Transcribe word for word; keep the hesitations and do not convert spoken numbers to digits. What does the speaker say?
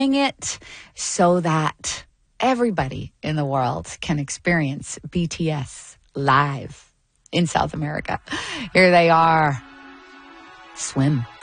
it so that everybody in the world can experience B T S live in South America. Here they are. Swim.